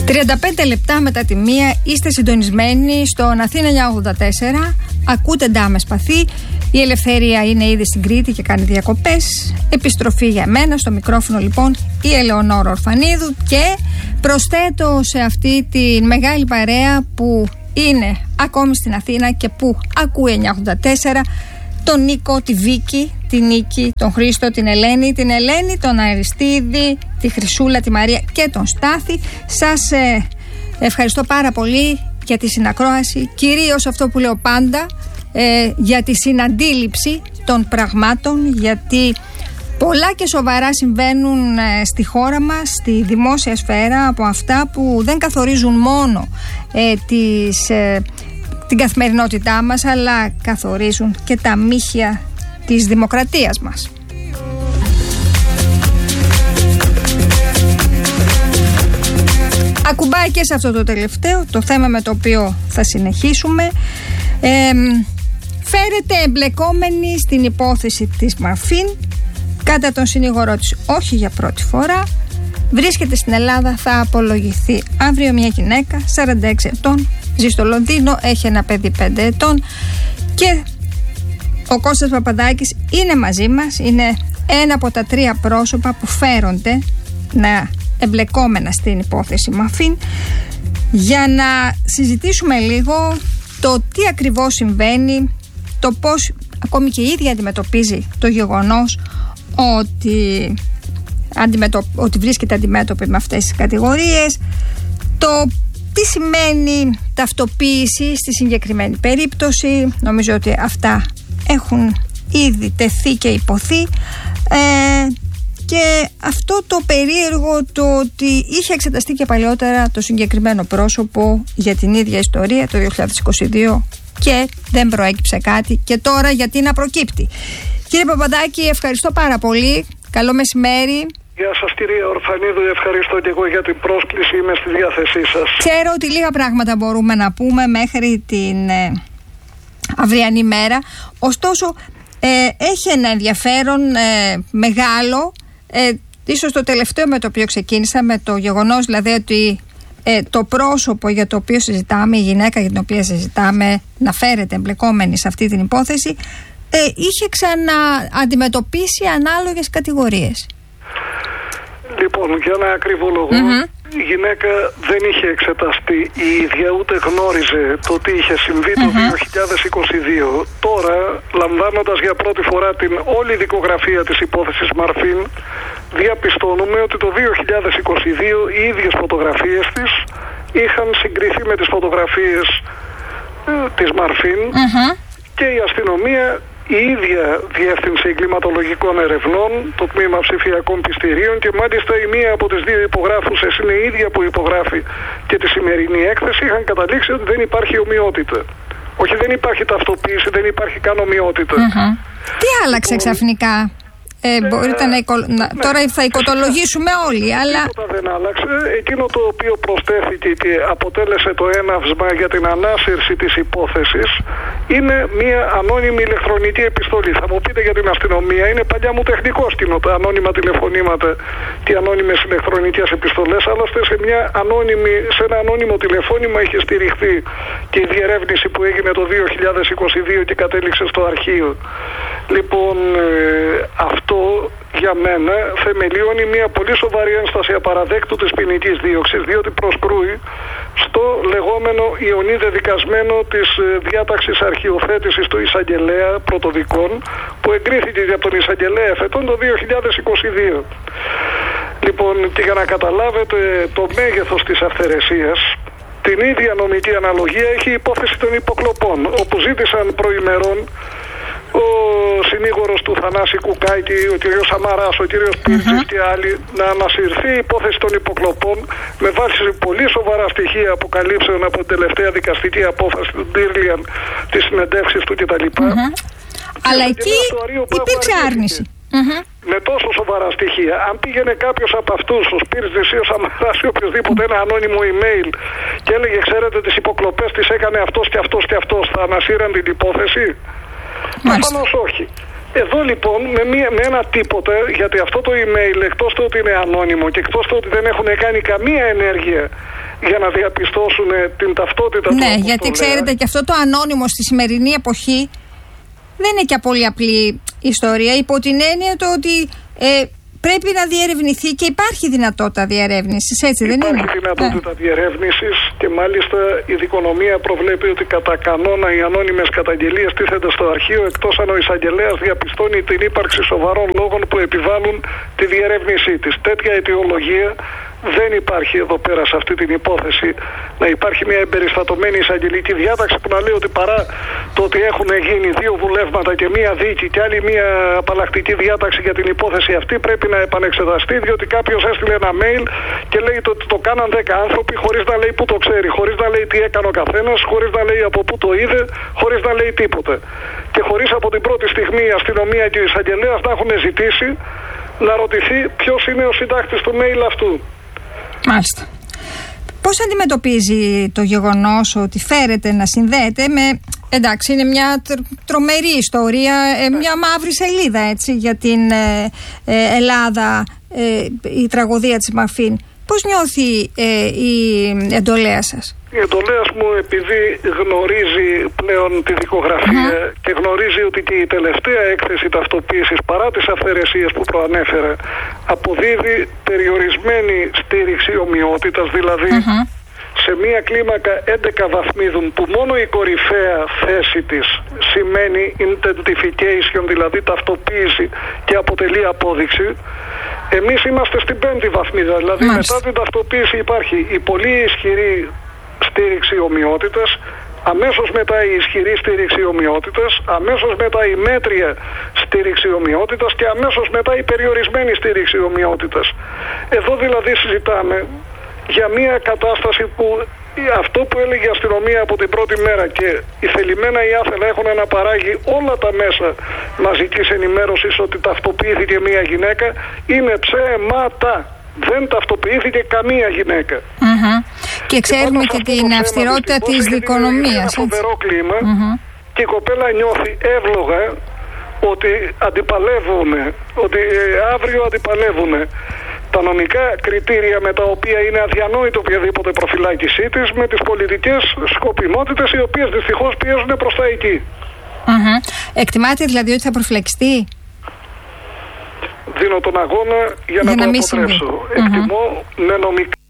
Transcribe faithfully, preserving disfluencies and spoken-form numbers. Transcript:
τριάντα πέντε λεπτά μετά τη μία είστε συντονισμένοι στον Αθήνα εννιακόσια ογδόντα τέσσερα. Ακούτε Ντάμε Σπαθί. Η Ελευθερία είναι ήδη στην Κρήτη και κάνει διακοπές. Επιστροφή για μένα στο μικρόφωνο λοιπόν η Ελεονόρα Ορφανίδου. Και προσθέτω σε αυτή τη μεγάλη παρέα που είναι ακόμη στην Αθήνα και που ακούει εννιακόσια ογδόντα τέσσερα τον Νίκο, τη Βίκη, τη Νίκη, τον Χρήστο, την Ελένη, την Ελένη, τον Αριστίδη, τη Χρυσούλα, τη Μαρία και τον Στάθη. Σας ε, ευχαριστώ πάρα πολύ για τη συνακρόαση, κυρίως αυτό που λέω πάντα, ε, για τη συναντήληψη των πραγμάτων, γιατί πολλά και σοβαρά συμβαίνουν ε, στη χώρα μας, στη δημόσια σφαίρα, από αυτά που δεν καθορίζουν μόνο ε, τις... Ε, την καθημερινότητά μας, αλλά καθορίζουν και τα μύχια της δημοκρατίας μας. Ακουμπάει και σε αυτό το τελευταίο, το θέμα με το οποίο θα συνεχίσουμε. Ε, φέρεται εμπλεκόμενη στην υπόθεση της Μαρφίν κατά τον συνήγορό της, όχι για πρώτη φορά. Βρίσκεται στην Ελλάδα, θα απολογηθεί αύριο. Μια γυναίκα σαράντα έξι ετών, ζει στο Λονδίνο, έχει ένα παιδί πέντε ετών και ο Κώστας Παπαδάκης είναι μαζί μας. Είναι ένα από τα τρία πρόσωπα που φέρονται να εμπλεκόμενα στην υπόθεση Μαρφίν, για να συζητήσουμε λίγο το τι ακριβώς συμβαίνει, το πώς ακόμη και η ίδια αντιμετωπίζει το γεγονός ότι ότι βρίσκεται αντιμέτωπη με αυτές τις κατηγορίες, το τι σημαίνει ταυτοποίηση στη συγκεκριμένη περίπτωση. Νομίζω ότι αυτά έχουν ήδη τεθεί και υποθεί, ε, και αυτό το περίεργο, το ότι είχε εξεταστεί και παλαιότερα το συγκεκριμένο πρόσωπο για την ίδια ιστορία το δύο χιλιάδες είκοσι δύο και δεν προέκυψε κάτι, και τώρα γιατί να προκύπτει. Κύριε Παπαδάκη, ευχαριστώ πάρα πολύ. Καλό μεσημέρι. Γεια σας κυρία Ορφανίδου, ευχαριστώ και εγώ για την πρόσκληση, είμαι στη διάθεσή σας. Ξέρω ότι λίγα πράγματα μπορούμε να πούμε μέχρι την ε, αυριανή μέρα, ωστόσο ε, έχει ένα ενδιαφέρον ε, μεγάλο, ε, ίσως το τελευταίο με το οποίο ξεκίνησα, με το γεγονός δηλαδή ότι ε, το πρόσωπο για το οποίο συζητάμε, η γυναίκα για την οποία συζητάμε να φέρεται εμπλεκόμενη σε αυτή την υπόθεση, ε, είχε ξανααντιμετωπίσει ανάλογες κατηγορίες. Λοιπόν, για να ακριβολογώ, mm-hmm. η γυναίκα δεν είχε εξεταστεί η ίδια, ούτε γνώριζε το τι είχε συμβεί mm-hmm. το δύο χιλιάδες είκοσι δύο. Τώρα, λαμβάνοντας για πρώτη φορά την όλη δικογραφία της υπόθεσης Μαρφίν, διαπιστώνουμε ότι το δύο χιλιάδες είκοσι δύο οι ίδιες φωτογραφίες της είχαν συγκριθεί με τις φωτογραφίες ε, της Μαρφίν mm-hmm. και η αστυνομία, η ίδια Διεύθυνση Εγκληματολογικών Ερευνών, το Τμήμα Ψηφιακών Πιστηρίων, και μάλιστα η μία από τις δύο υπογράφουσες είναι η ίδια που υπογράφει και τη σημερινή έκθεση, είχαν καταλήξει ότι δεν υπάρχει ομοιότητα. Όχι, δεν υπάρχει ταυτοποίηση, δεν υπάρχει καν ομοιότητα. Mm-hmm. Τι άλλαξε λοιπόν, ξαφνικά? Ε, μπορείτε ε, να οικο... ναι. Τώρα θα οικοτολογήσουμε όλοι, αλλά... Τίποτα δεν άλλαξε. Εκείνο το οποίο προσθέθηκε και αποτέλεσε το έναυσμα για την ανάσυρση της υπόθεσης είναι μια ανώνυμη ηλεκτρονική επιστολή. Θα μου πείτε για την αστυνομία, είναι παλιά μου τεχνικό σκηνό, τα ανώνυμα τηλεφωνήματα και ανώνυμες ηλεκτρονικές επιστολές. Άλλωστε σε, μια ανώνυμη, σε ένα ανώνυμο τηλεφώνημα είχε στηριχθεί και η διερεύνηση που έγινε το δύο χιλιάδες είκοσι δύο και κατέληξε στο αρχείο. Λοιπόν, ε, αυτό για μένα θεμελιώνει μια πολύ σοβαρή ένσταση απαραδέκτου της ποινικής δίωξης, διότι προσκρούει στο λεγόμενο ιονή δεδικασμένο της διάταξης αρχιοθέτησης του εισαγγελέα πρωτοδικών, που εγκρίθηκε από τον εισαγγελέα εφετών το δύο χιλιάδες είκοσι δύο. Λοιπόν, και για να καταλάβετε το μέγεθος της αυθαιρεσίας, την ίδια νομική αναλογία έχει η υπόθεση των υποκλοπών, όπου ζήτησαν προημερών ο συνήγορος του Θανάση Κουκάκη, ο κ. Σαμαράς, ο κ. Πύρτζης mm-hmm. και άλλοι, να ανασυρθεί η υπόθεση των υποκλοπών με βάση πολύ σοβαρά στοιχεία αποκαλύψεων από την τελευταία δικαστική απόφαση του Ντίρλιαν, τις συνεντεύξεις του κτλ. Mm-hmm. Αλλά εκεί υπήρξε άρνηση. Mm-hmm. Με τόσο σοβαρά στοιχεία. Αν πήγαινε κάποιος από αυτούς, ο Σπύρτζης ή ο Σαμαράς ή οποιοδήποτε, ένα ανώνυμο email και έλεγε, ξέρετε, τις υποκλοπές τις έκανε αυτός και αυτός και αυτός, θα ανασύραν την υπόθεση? Προφανώς όχι. Εδώ λοιπόν με, μία, με ένα τίποτα, γιατί αυτό το email εκτός του ότι είναι ανώνυμο και εκτός του ότι δεν έχουν κάνει καμία ενέργεια για να διαπιστώσουν την ταυτότητα του. Ναι, γιατί ξέρετε και αυτό το ανώνυμο στη σημερινή εποχή δεν είναι και πολύ απλή ιστορία, υπό την έννοια το ότι ε, πρέπει να διερευνηθεί και υπάρχει δυνατότητα διερεύνησης, έτσι δεν είναι? Υπάρχει δυνατότητα ναι. διερεύνησης και μάλιστα η δικονομία προβλέπει ότι κατά κανόνα οι ανώνυμες καταγγελίες τίθενται στο αρχείο εκτός αν ο εισαγγελέας διαπιστώνει την ύπαρξη σοβαρών λόγων που επιβάλλουν τη διερεύνησή της. Τέτοια αιτιολογία δεν υπάρχει εδώ πέρα σε αυτή την υπόθεση. Να υπάρχει μια εμπεριστατωμένη εισαγγελική διάταξη που να λέει ότι παρά το ότι έχουν γίνει δύο βουλεύματα και μία δίκη και άλλη μία απαλλακτική διάταξη για την υπόθεση αυτή, πρέπει να επανεξεταστεί, διότι κάποιος έστειλε ένα mail και λέει ότι το κάναν δέκα άνθρωποι χωρίς να λέει που το ξέρει, χωρίς να λέει τι έκανε ο καθένας, χωρίς να λέει από πού το είδε, χωρίς να λέει τίποτε. Και χωρίς από την πρώτη στιγμή η αστυνομία και ο εισαγγελέας να έχουν ζητήσει να ρωτηθεί ποιος είναι ο συντάκτης του mail αυτού. Μάλιστα. Πώς αντιμετωπίζει το γεγονός ότι φέρεται να συνδέεται με, εντάξει, είναι μια τρομερή ιστορία, μια μαύρη σελίδα, έτσι, για την ε, ε, Ελλάδα, ε, η τραγωδία της Μαρφίν. Πώς νιώθει ε, η εντολέα σας? Η εντολέας μου, επειδή γνωρίζει πλέον τη δικογραφία mm-hmm. και γνωρίζει ότι και η τελευταία έκθεση ταυτοποίησης, παρά τις αυθαιρεσίες που προανέφερα, αποδίδει περιορισμένη στήριξη ομοιότητας, δηλαδή mm-hmm. σε μία κλίμακα έντεκα βαθμίδων που μόνο η κορυφαία θέση της σημαίνει identification, δηλαδή ταυτοποίηση και αποτελεί απόδειξη. Εμείς είμαστε στην πέμπτη βαθμίδα, δηλαδή Μάλιστα. μετά την ταυτοποίηση υπάρχει η πολύ ισχυρή στήριξη ομοιότητας, αμέσως μετά η ισχυρή στήριξη ομοιότητας, αμέσως μετά η μέτρια στήριξη ομοιότητας και αμέσως μετά η περιορισμένη στήριξη ομοιότητας. Εδώ δηλαδή συζητάμε για μια κατάσταση που αυτό που έλεγε η αστυνομία από την πρώτη μέρα και η θελημένα η άθελα έχουν να παράγει όλα τα μέσα μαζικής ενημέρωσης ότι ταυτοποιήθηκε μια γυναίκα είναι ψέματα. Δεν ταυτοποιήθηκε καμία γυναίκα. Mm-hmm. Και ξέρουμε και, και την αυστηρότητα της δικονομίας. Είναι ένα φοβερό κλίμα mm-hmm. και η κοπέλα νιώθει εύλογα ότι αντιπαλεύουν, ότι αύριο αντιπαλεύουν τα νομικά κριτήρια με τα οποία είναι αδιανόητο οποιαδήποτε προφυλάκησή της με τις πολιτικές σκοπιμότητες οι οποίες δυστυχώς πιέζουν προς τα εκεί. Mm-hmm. Εκτιμάτε δηλαδή ότι θα προφυλακιστεί? Δίνω τον αγώνα για, για να, να το αποτρέψω. Εκτιμώ mm-hmm. με νομικά